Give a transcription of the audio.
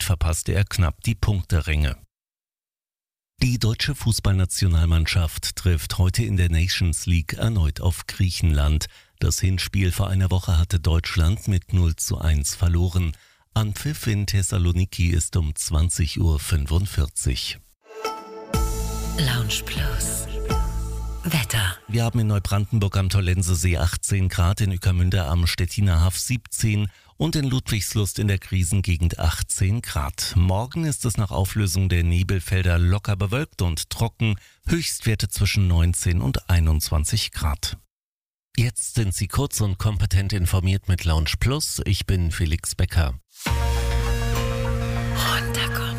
verpasste er knapp die Punkteränge. Die deutsche Fußballnationalmannschaft trifft heute in der Nations League erneut auf Griechenland. Das Hinspiel vor einer Woche hatte Deutschland mit 0:1 verloren. Anpfiff in Thessaloniki ist um 20:45 Uhr. Lounge Plus. Wetter. Wir haben in Neubrandenburg am Tollensesee 18 Grad, in Ueckermünde am Stettiner Haff 17 und in Ludwigslust in der Krisengegend 18 Grad. Morgen ist es nach Auflösung der Nebelfelder locker bewölkt und trocken, Höchstwerte zwischen 19 und 21 Grad. Jetzt sind Sie kurz und kompetent informiert mit Lounge Plus. Ich bin Felix Becker. Runterkommen.